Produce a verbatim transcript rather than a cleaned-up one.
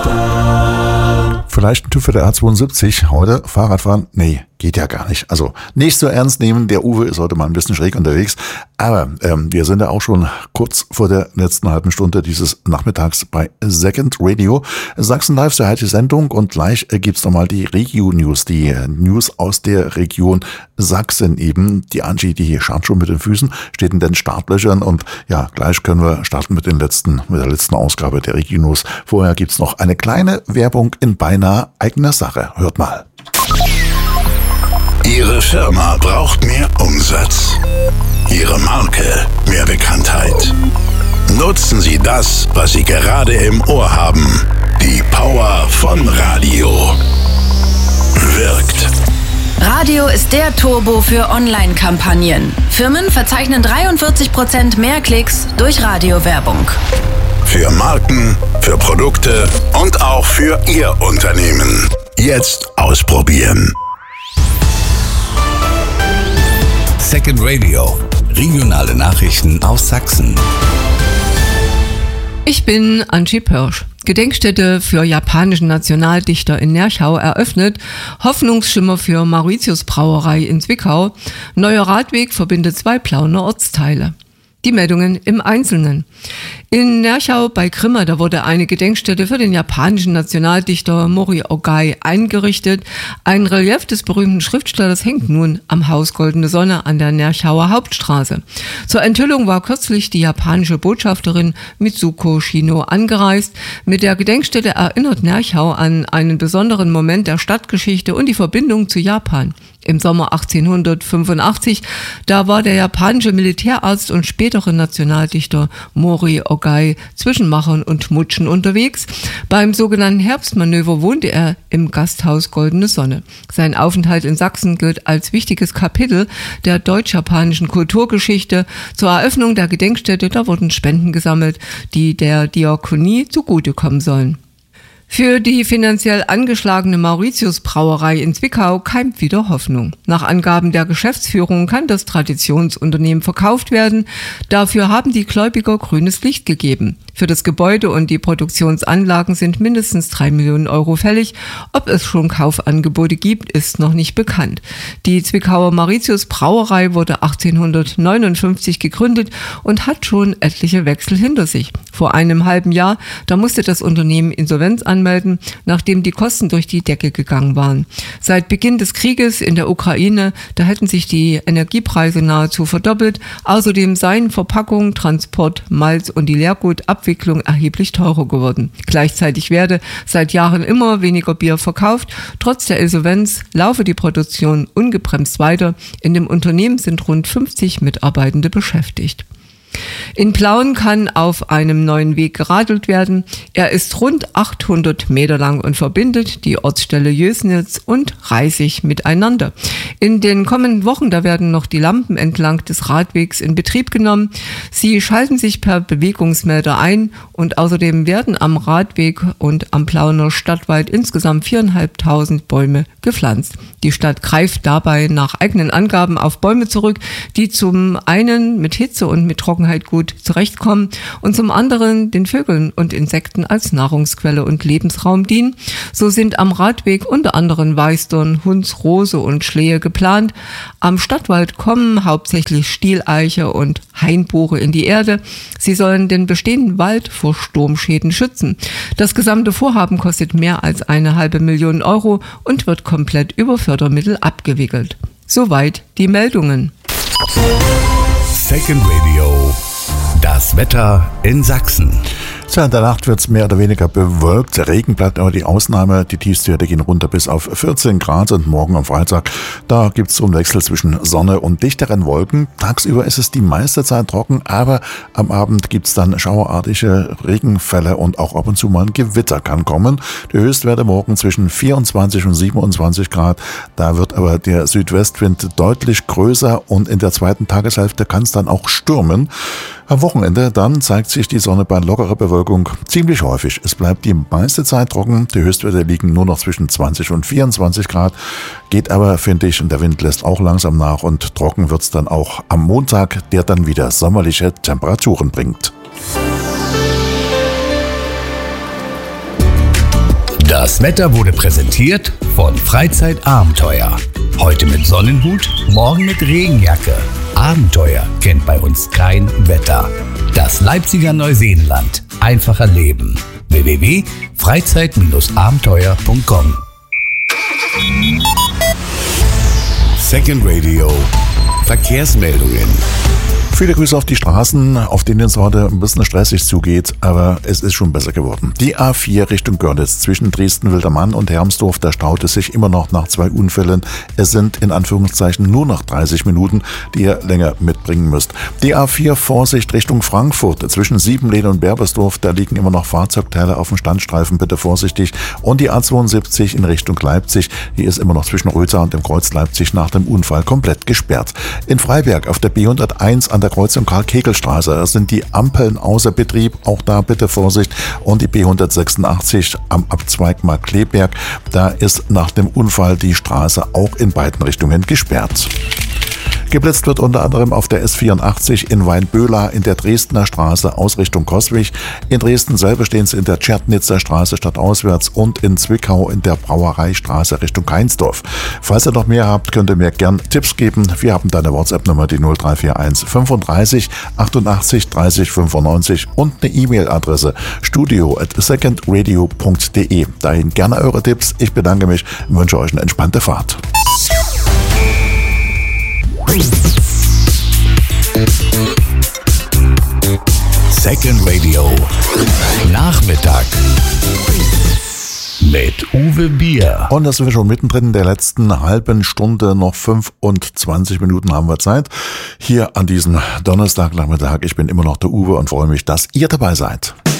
Vielleicht ein TÜV für der A zweiundsiebzig. Heute Fahrradfahren? Nee, geht ja gar nicht. Also nicht so ernst nehmen. Der Uwe ist heute mal ein bisschen schräg unterwegs. Aber ähm, wir sind ja auch schon kurz vor der letzten halben Stunde dieses Nachmittags bei Second Radio. Sachsen Live, sehr heiße Sendung. Und gleich äh, gibt's nochmal die Regio-News, die äh, News aus der Region Sachsen eben. Die Angie, die hier schaut schon mit den Füßen, steht in den Startlöchern. Und ja, gleich können wir starten mit den letzten, mit der letzten Ausgabe der Regio-News. Vorher gibt's noch eine kleine Werbung in beinahe eigener Sache. Hört mal. Ihre Firma braucht mehr Umsatz. Ihre Marke mehr Bekanntheit. Nutzen Sie das, was Sie gerade im Ohr haben. Die Power von Radio. Wirkt. Radio ist der Turbo für Online-Kampagnen. Firmen verzeichnen dreiundvierzig Prozent mehr Klicks durch Radiowerbung. Für Marken, für Produkte und auch für Ihr Unternehmen. Jetzt ausprobieren. Second Radio. Regionale Nachrichten aus Sachsen. Ich bin Angie Pörsch. Gedenkstätte für japanischen Nationaldichter in Nerchau eröffnet, Hoffnungsschimmer für Mauritius Brauerei in Zwickau, neuer Radweg verbindet zwei Plauner Ortsteile. Die Meldungen im Einzelnen. In Nerchau bei Grimma, da wurde eine Gedenkstätte für den japanischen Nationaldichter Mori Ogai eingerichtet. Ein Relief des berühmten Schriftstellers hängt nun am Haus Goldene Sonne an der Nerchauer Hauptstraße. Zur Enthüllung war kürzlich die japanische Botschafterin Mitsuko Shino angereist. Mit der Gedenkstätte erinnert Nerchau an einen besonderen Moment der Stadtgeschichte und die Verbindung zu Japan. Im Sommer achtzehnhundertfünfundachtzig, da war der japanische Militärarzt und spätere Nationaldichter Mori Ogai zwischen Machern und Mutschen unterwegs. Beim sogenannten Herbstmanöver wohnte er im Gasthaus Goldene Sonne. Sein Aufenthalt in Sachsen gilt als wichtiges Kapitel der deutsch-japanischen Kulturgeschichte. Zur Eröffnung der Gedenkstätte, da wurden Spenden gesammelt, die der Diakonie zugutekommen sollen. Für die finanziell angeschlagene Mauritius Brauerei in Zwickau keimt wieder Hoffnung. Nach Angaben der Geschäftsführung kann das Traditionsunternehmen verkauft werden. Dafür haben die Gläubiger grünes Licht gegeben. Für das Gebäude und die Produktionsanlagen sind mindestens drei Millionen Euro fällig. Ob es schon Kaufangebote gibt, ist noch nicht bekannt. Die Zwickauer Mauritius Brauerei wurde achtzehnhundertneunundfünfzig gegründet und hat schon etliche Wechsel hinter sich. Vor einem halben Jahr, da musste das Unternehmen Insolvenz anmelden, nachdem die Kosten durch die Decke gegangen waren. Seit Beginn des Krieges in der Ukraine, da hätten sich die Energiepreise nahezu verdoppelt. Außerdem seien Verpackung, Transport, Malz und die Leergutabwicklung erheblich teurer geworden. Gleichzeitig werde seit Jahren immer weniger Bier verkauft. Trotz der Insolvenz laufe die Produktion ungebremst weiter. In dem Unternehmen sind rund fünfzig Mitarbeitende beschäftigt. In Plauen kann auf einem neuen Weg geradelt werden. Er ist rund achthundert Meter lang und verbindet die Ortsstelle Jösnitz und Reisig miteinander. In den kommenden Wochen, da werden noch die Lampen entlang des Radwegs in Betrieb genommen. Sie schalten sich per Bewegungsmelder ein und außerdem werden am Radweg und am Plauner Stadtwald insgesamt viertausendfünfhundert Bäume gepflanzt. Die Stadt greift dabei nach eigenen Angaben auf Bäume zurück, die zum einen mit Hitze und mit Trockenheit gut zurechtkommen und zum anderen den Vögeln und Insekten als Nahrungsquelle und Lebensraum dienen. So sind am Radweg unter anderem Weißdorn, Hunds, Rose und Schlehe geplant. Am Stadtwald kommen hauptsächlich Stieleiche und Hainbuche in die Erde. Sie sollen den bestehenden Wald vor Sturmschäden schützen. Das gesamte Vorhaben kostet mehr als eine halbe Million Euro und wird komplett über Fördermittel abgewickelt. Soweit die Meldungen. Second Radio. Das Wetter in Sachsen. In der Nacht wird es mehr oder weniger bewölkt. Regen bleibt aber die Ausnahme. Die Tiefstwerte gehen runter bis auf vierzehn Grad und morgen am Freitag, da gibt es so einen Wechsel zwischen Sonne und dichteren Wolken. Tagsüber ist es die meiste Zeit trocken, aber am Abend gibt es dann schauerartige Regenfälle und auch ab und zu mal ein Gewitter kann kommen. Die Höchstwerte morgen zwischen vierundzwanzig und siebenundzwanzig Grad. Da wird aber der Südwestwind deutlich größer und in der zweiten Tageshälfte kann es dann auch stürmen. Am Wochenende dann zeigt sich die Sonne bei lockerer Bewölkung ziemlich häufig. Es bleibt die meiste Zeit trocken. Die Höchstwerte liegen nur noch zwischen zwanzig und vierundzwanzig Grad. Geht aber, finde ich, und der Wind lässt auch langsam nach und trocken wird es dann auch am Montag, der dann wieder sommerliche Temperaturen bringt. Das Wetter wurde präsentiert von Freizeitabenteuer. Heute mit Sonnenhut, morgen mit Regenjacke. Abenteuer kennt bei uns kein Wetter. Das Leipziger Neuseenland. Einfacher leben. w w w punkt freizeit abenteuer punkt com. Second Radio. Verkehrsmeldungen. Viele Grüße auf die Straßen, auf denen es heute ein bisschen stressig zugeht, aber es ist schon besser geworden. Die A vier Richtung Görlitz zwischen Dresden-Wildermann und Hermsdorf, da staut es sich immer noch nach zwei Unfällen. Es sind in Anführungszeichen nur noch dreißig Minuten, die ihr länger mitbringen müsst. Die A vier Vorsicht Richtung Frankfurt zwischen Siebenlehn und Berbersdorf, da liegen immer noch Fahrzeugteile auf dem Standstreifen, bitte vorsichtig. Und die A zweiundsiebzig in Richtung Leipzig, die ist immer noch zwischen Röther und dem Kreuz Leipzig nach dem Unfall komplett gesperrt. In Freiberg auf der B hunderteins an der Kreuzung Karl-Kegel-Straße sind die Ampeln außer Betrieb, auch da bitte Vorsicht. Und die B hundertsechsundachtzig am Abzweig Markkleeberg, da ist nach dem Unfall die Straße auch in beiden Richtungen gesperrt. Geblitzt wird unter anderem auf der S vierundachtzig in Weinböhla in der Dresdner Straße aus Richtung Coswig. In Dresden selber stehen sie in der Tschernitzer Straße stadtauswärts und in Zwickau in der Brauereistraße Richtung Keinsdorf. Falls ihr noch mehr habt, könnt ihr mir gern Tipps geben. Wir haben deine WhatsApp-Nummer, die null drei vier eins fünfunddreißig achtundachtzig dreißig fünfundneunzig und eine E-Mail-Adresse studio at secondradio punkt de. Dahin gerne eure Tipps. Ich bedanke mich und wünsche euch eine entspannte Fahrt. Second Radio. Nachmittag. Mit Uwe Bier. Und das sind wir schon mittendrin in der letzten halben Stunde. Noch fünfundzwanzig Minuten haben wir Zeit. Hier an diesem Donnerstagnachmittag. Ich bin immer noch der Uwe und freue mich, dass ihr dabei seid.